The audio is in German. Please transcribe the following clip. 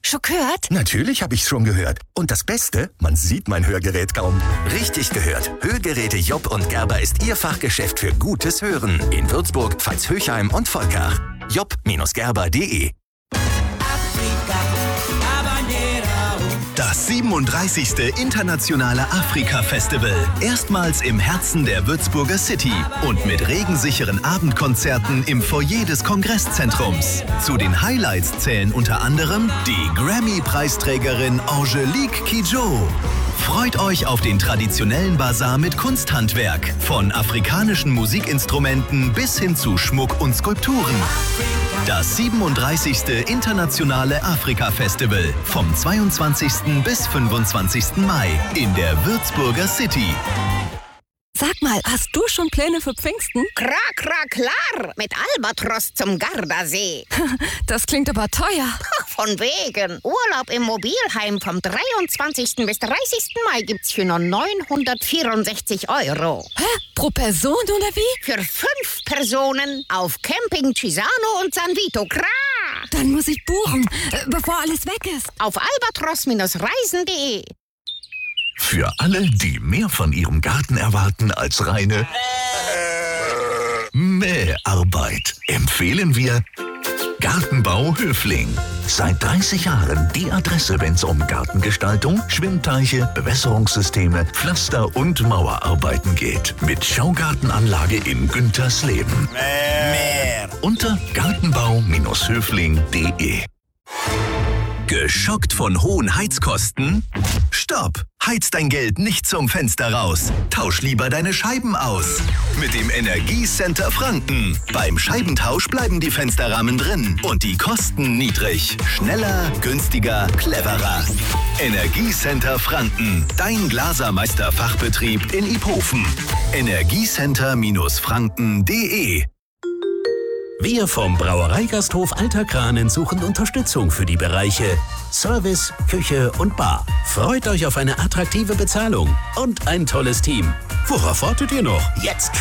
Schon gehört? Natürlich habe ich schon gehört. Und das Beste, man sieht mein Hörgerät kaum. Richtig gehört. Hörgeräte Job und Gerber ist Ihr Fachgeschäft für gutes Hören. In Würzburg, Pfalz-Höchheim und Volkach. job-gerber.de. Das 37. Internationale Afrika-Festival. Erstmals im Herzen der Würzburger City und mit regensicheren Abendkonzerten im Foyer des Kongresszentrums. Zu den Highlights zählen unter anderem die Grammy-Preisträgerin Angelique Kidjo. Freut euch auf den traditionellen Basar mit Kunsthandwerk, von afrikanischen Musikinstrumenten bis hin zu Schmuck und Skulpturen. Das 37. Internationale Afrika-Festival vom 22. bis 25. Mai in der Würzburger City. Sag mal, hast du schon Pläne für Pfingsten? Klar, mit Albatros zum Gardasee. Das klingt aber teuer. Von wegen. Urlaub im Mobilheim vom 23. bis 30. Mai gibt's für nur 964 €. Hä? Pro Person oder wie? Für 5 Personen auf Camping Cisano und San Vito. Dann muss ich buchen, bevor alles weg ist. Auf albatros-reisen.de. Für alle, die mehr von ihrem Garten erwarten als reine Mäharbeit, empfehlen wir Gartenbau Höfling. Seit 30 Jahren die Adresse, wenn es um Gartengestaltung, Schwimmteiche, Bewässerungssysteme, Pflaster- und Mauerarbeiten geht. Mit Schaugartenanlage in Güntersleben. Unter gartenbau-höfling.de. Geschockt von hohen Heizkosten? Stopp! Heiz dein Geld nicht zum Fenster raus. Tausch lieber deine Scheiben aus. Mit dem Energiecenter Franken. Beim Scheibentausch bleiben die Fensterrahmen drin und die Kosten niedrig. Schneller, günstiger, cleverer. Energiecenter Franken. Dein Glasermeister-Fachbetrieb in Iphofen. Energiecenter-franken.de. Wir vom Brauereigasthof Alter Kranen suchen Unterstützung für die Bereiche Service, Küche und Bar. Freut euch auf eine attraktive Bezahlung und ein tolles Team. Worauf wartet ihr noch? Jetzt